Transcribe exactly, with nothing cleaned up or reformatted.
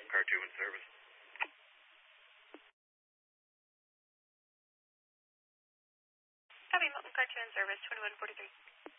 Car two in service. Copy, Milton Car two in service, twenty-one forty-three.